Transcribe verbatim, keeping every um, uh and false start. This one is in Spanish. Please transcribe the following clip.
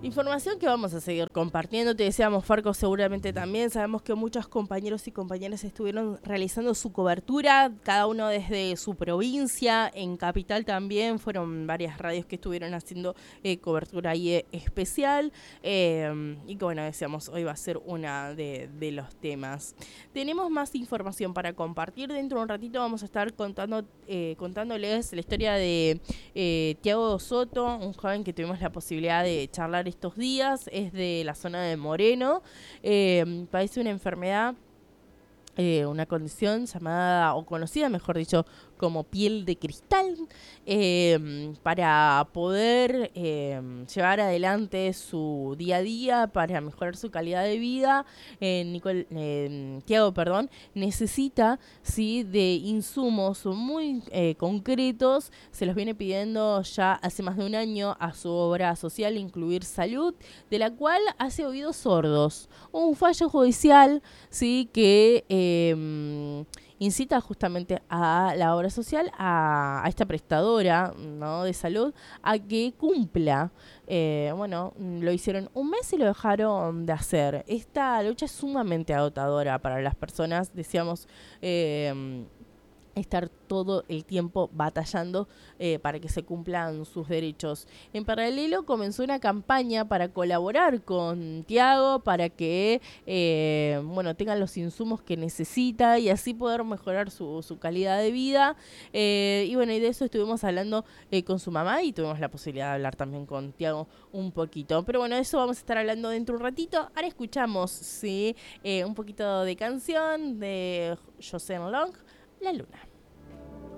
Información que vamos a seguir compartiendo, te decíamos Farco seguramente también, sabemos que muchos compañeros y compañeras estuvieron realizando su cobertura, cada uno desde su provincia, en Capital también fueron varias radios que estuvieron haciendo eh, cobertura ahí eh, especial eh, y que bueno, decíamos hoy va a ser una de, de los temas. Tenemos más información para compartir, dentro de un ratito vamos a estar contando, eh, contándoles la historia de eh, Tiago Soto, un joven que tuvimos la posibilidad de charlar estos días, es de la zona de Moreno, eh, padece una enfermedad, eh, una condición llamada, o conocida mejor dicho, como piel de cristal, eh, para poder eh, llevar adelante su día a día, para mejorar su calidad de vida. Eh, Nicole, eh, Tiago, perdón, necesita sí de insumos muy eh, concretos, se los viene pidiendo ya hace más de un año a su obra social Incluir Salud, de la cual hace oídos sordos. Un fallo judicial sí que eh, incita justamente a la obra social, a, a esta prestadora, ¿no?, de salud, a que cumpla. Eh, bueno, lo hicieron un mes y lo dejaron de hacer. Esta lucha es sumamente agotadora para las personas, decíamos, eh, estar todo el tiempo batallando eh, para que se cumplan sus derechos. En paralelo comenzó una campaña para colaborar con Tiago para que eh, bueno, tengan los insumos que necesita y así poder mejorar su, su calidad de vida. Eh, y bueno, y de eso estuvimos hablando eh, con su mamá y tuvimos la posibilidad de hablar también con Tiago un poquito. Pero bueno, eso vamos a estar hablando dentro de un ratito. Ahora escuchamos ¿sí? eh, un poquito de canción de José Long, La Luna.